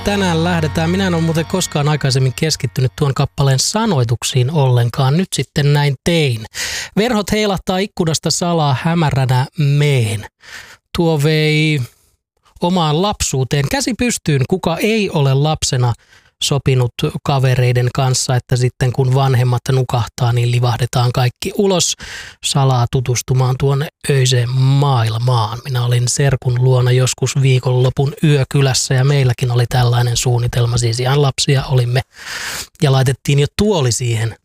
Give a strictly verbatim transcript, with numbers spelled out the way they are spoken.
tänään lähdetään. Minä en ole muuten koskaan aikaisemmin keskittynyt tuon kappaleen sanoituksiin ollenkaan. Nyt sitten näin tein. Verhot heilahtaa ikkunasta salaa hämäränä meen. Tuo vei omaan lapsuuteen. Käsi pystyyn, kuka ei ole lapsena sopinut kavereiden kanssa, että sitten kun vanhemmat nukahtaa, niin livahdetaan kaikki ulos salaa tutustumaan tuonne öiseen maailmaan. Minä olin serkun luona joskus viikonlopun yökylässä ja meilläkin oli tällainen suunnitelma, siis ihan lapsia olimme ja laitettiin jo tuoli siihen